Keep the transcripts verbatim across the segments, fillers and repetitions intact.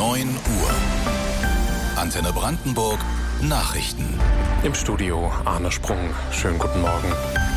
neun Uhr. Antenne Brandenburg Nachrichten. Im Studio Arne Sprung. Schönen guten Morgen.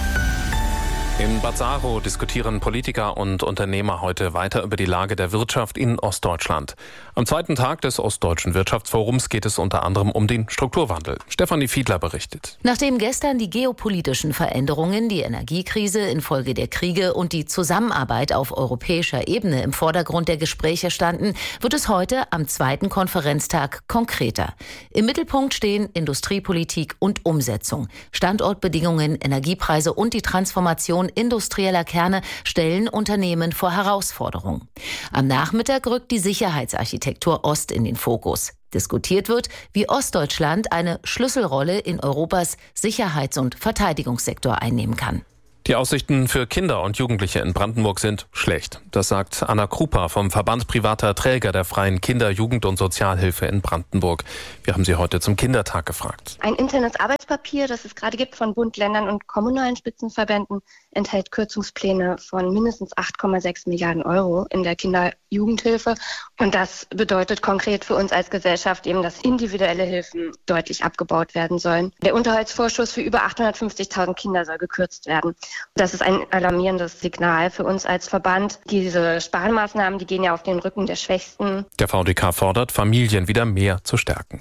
In Bad Saro diskutieren Politiker und Unternehmer heute weiter über die Lage der Wirtschaft in Ostdeutschland. Am zweiten Tag des Ostdeutschen Wirtschaftsforums geht es unter anderem um den Strukturwandel. Stefanie Fiedler berichtet. Nachdem gestern die geopolitischen Veränderungen, die Energiekrise infolge der Kriege und die Zusammenarbeit auf europäischer Ebene im Vordergrund der Gespräche standen, wird es heute am zweiten Konferenztag konkreter. Im Mittelpunkt stehen Industriepolitik und Umsetzung. Standortbedingungen, Energiepreise und die Transformation industrieller Kerne stellen Unternehmen vor Herausforderungen. Am Nachmittag rückt die Sicherheitsarchitektur Ost in den Fokus. Diskutiert wird, wie Ostdeutschland eine Schlüsselrolle in Europas Sicherheits- und Verteidigungssektor einnehmen kann. Die Aussichten für Kinder und Jugendliche in Brandenburg sind schlecht. Das sagt Anna Krupa vom Verband privater Träger der freien Kinder-, Jugend- und Sozialhilfe in Brandenburg. Wir haben sie heute zum Kindertag gefragt. Ein internes Arbeitspapier, das es gerade gibt von Bund, Ländern und kommunalen Spitzenverbänden, enthält Kürzungspläne von mindestens acht Komma sechs Milliarden Euro in der Kinder-Jugendhilfe. Und das bedeutet konkret für uns als Gesellschaft eben, dass individuelle Hilfen deutlich abgebaut werden sollen. Der Unterhaltsvorschuss für über achthundertfünfzigtausend Kinder soll gekürzt werden. Das ist ein alarmierendes Signal für uns als Verband. Diese Sparmaßnahmen, die gehen ja auf den Rücken der Schwächsten. Der V D K fordert, Familien wieder mehr zu stärken.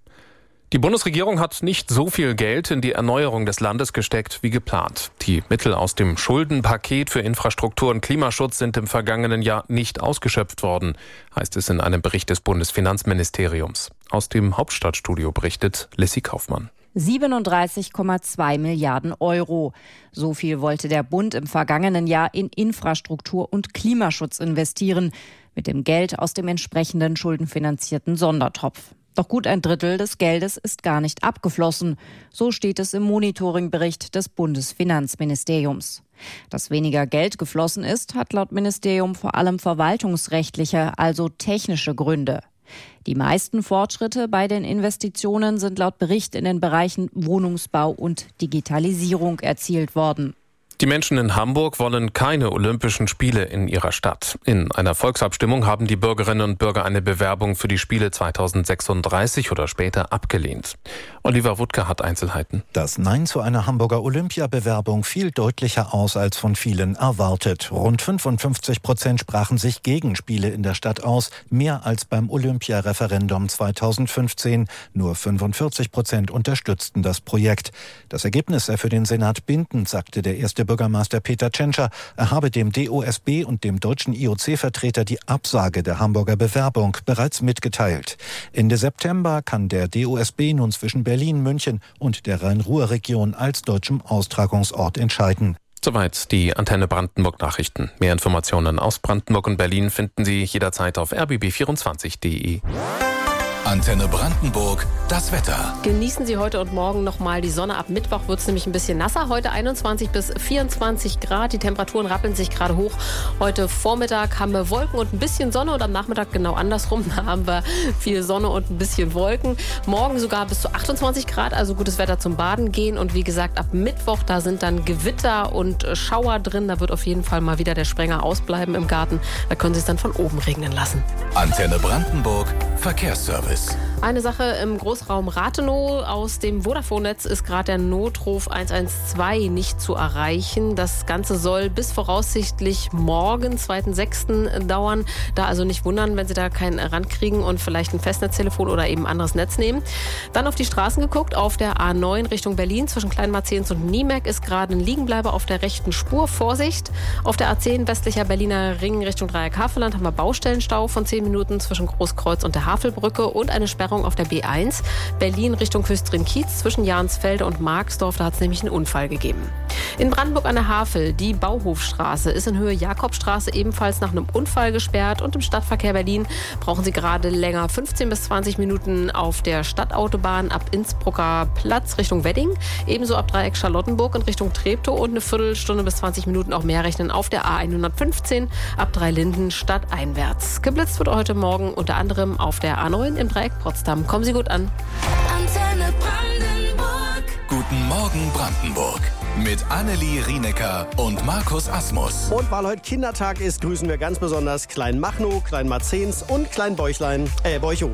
Die Bundesregierung hat nicht so viel Geld in die Erneuerung des Landes gesteckt wie geplant. Die Mittel aus dem Schuldenpaket für Infrastruktur und Klimaschutz sind im vergangenen Jahr nicht ausgeschöpft worden, heißt es in einem Bericht des Bundesfinanzministeriums. Aus dem Hauptstadtstudio berichtet Lissy Kaufmann. siebenunddreißig Komma zwei Milliarden Euro. So viel wollte der Bund im vergangenen Jahr in Infrastruktur und Klimaschutz investieren, mit dem Geld aus dem entsprechenden schuldenfinanzierten Sondertopf. Doch gut ein Drittel des Geldes ist gar nicht abgeflossen. So steht es im Monitoringbericht des Bundesfinanzministeriums. Dass weniger Geld geflossen ist, hat laut Ministerium vor allem verwaltungsrechtliche, also technische Gründe. Die meisten Fortschritte bei den Investitionen sind laut Bericht in den Bereichen Wohnungsbau und Digitalisierung erzielt worden. Die Menschen in Hamburg wollen keine Olympischen Spiele in ihrer Stadt. In einer Volksabstimmung haben die Bürgerinnen und Bürger eine Bewerbung für die Spiele zweitausendsechsunddreißig oder später abgelehnt. Oliver Wuttke hat Einzelheiten. Das Nein zu einer Hamburger Olympiabewerbung fiel deutlicher aus als von vielen erwartet. Rund fünfundfünfzig Prozent sprachen sich gegen Spiele in der Stadt aus, mehr als beim Olympiareferendum zweitausendfünfzehn. Nur fünfundvierzig Prozent unterstützten das Projekt. Das Ergebnis sei für den Senat bindend, sagte der erste Bürgermeister Peter Tschentscher. Er habe dem D O S B und dem deutschen I O C-Vertreter die Absage der Hamburger Bewerbung bereits mitgeteilt. Ende September kann der D O S B nun zwischen Berlin, München und der Rhein-Ruhr-Region als deutschem Austragungsort entscheiden. Soweit die Antenne Brandenburg Nachrichten. Mehr Informationen aus Brandenburg und Berlin finden Sie jederzeit auf r b b vierundzwanzig punkt d e. Antenne Brandenburg, das Wetter. Genießen Sie heute und morgen nochmal die Sonne. Ab Mittwoch wird es nämlich ein bisschen nasser. Heute einundzwanzig bis vierundzwanzig Grad. Die Temperaturen rappeln sich gerade hoch. Heute Vormittag haben wir Wolken und ein bisschen Sonne und am Nachmittag genau andersrum. Da haben wir viel Sonne und ein bisschen Wolken. Morgen sogar bis zu achtundzwanzig Grad, also gutes Wetter zum Baden gehen. Und wie gesagt, ab Mittwoch, da sind dann Gewitter und Schauer drin. Da wird auf jeden Fall mal wieder der Sprenger ausbleiben im Garten. Da können Sie es dann von oben regnen lassen. Antenne Brandenburg, Verkehrsservice. Eine Sache im Großraum Rathenow. Aus dem Vodafone-Netz ist gerade der Notruf eins eins zwei nicht zu erreichen. Das Ganze soll bis voraussichtlich morgen, zweiten sechsten dauern. Da also nicht wundern, wenn Sie da keinen rankriegen und vielleicht ein Festnetztelefon oder eben ein anderes Netz nehmen. Dann auf die Straßen geguckt. Auf der A neun Richtung Berlin zwischen Kleinmarzehns und Niemek ist gerade ein Liegenbleiber auf der rechten Spur. Vorsicht! Auf der A zehn westlicher Berliner Ring Richtung Dreieck Havelland haben wir Baustellenstau von zehn Minuten zwischen Großkreuz und der Havelbrücke und eine Sperrung auf der B eins. Berlin Richtung Küstrin-Kiez zwischen Jahnsfelde und Marxdorf. Da hat es nämlich einen Unfall gegeben. In Brandenburg an der Havel, die Bauhofstraße ist in Höhe Jakobstraße ebenfalls nach einem Unfall gesperrt. Und im Stadtverkehr Berlin brauchen Sie gerade länger fünfzehn bis zwanzig Minuten auf der Stadtautobahn ab Innsbrucker Platz Richtung Wedding. Ebenso ab Dreieck Charlottenburg in Richtung Treptow und eine Viertelstunde bis zwanzig Minuten auch mehr rechnen auf der A hundertfünfzehn ab Dreilinden stadteinwärts. Geblitzt wird heute Morgen unter anderem auf der A neun im Dreieck Potsdam. Kommen Sie gut an. Antenne Brandenburg. Guten Morgen Brandenburg. Mit Annelie Rienecker und Markus Asmus. Und weil heute Kindertag ist, grüßen wir ganz besonders Klein Machno, Klein Marzens und Klein Bäuchlein, äh, Bäuchow.